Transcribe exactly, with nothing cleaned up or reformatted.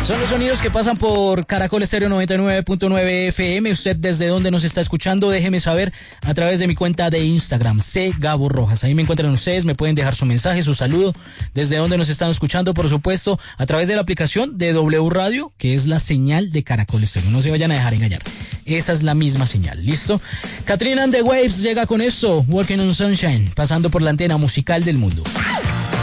Son los sonidos que pasan por Caracol Estéreo noventa y nueve punto nueve F M. Usted desde dónde nos está escuchando, déjeme saber a través de mi cuenta de Instagram, C Gabo Rojas. Ahí me encuentran ustedes, me pueden dejar su mensaje, su saludo, desde dónde nos están escuchando, por supuesto, a través de la aplicación de W Radio, que es la señal de Caracol Estéreo. No se vayan a dejar engañar. Esa es la misma señal, ¿listo? Katrina and the Waves llega con eso, Walking on Sunshine, pasando por la antena musical del mundo.